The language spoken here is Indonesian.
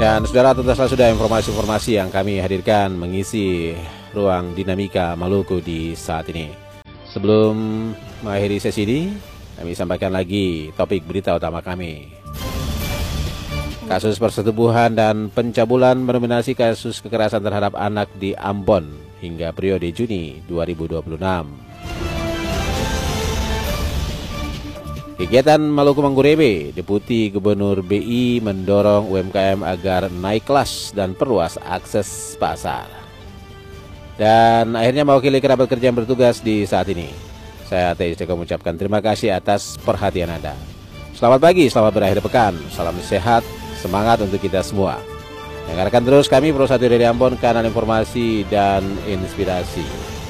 Dan saudara, tentu saja sudah informasi-informasi yang kami hadirkan mengisi ruang dinamika Maluku di saat ini. Sebelum mengakhiri sesi ini, kami sampaikan lagi topik berita utama kami. Kasus persetubuhan dan pencabulan mendominasi kasus kekerasan terhadap anak di Ambon hingga periode Juni 2026. Kegiatan Maluku Mangkurebe, Deputi Gubernur BI mendorong UMKM agar naik kelas dan perluas akses pasar. Dan akhirnya mewakili kerabat kerja yang bertugas di saat ini, saya TIC mengucapkan terima kasih atas perhatian Anda. Selamat pagi, selamat berakhir pekan, salam sehat, semangat untuk kita semua. Dengarkan terus kami Pro 1 dari Ambon, kanal informasi dan inspirasi.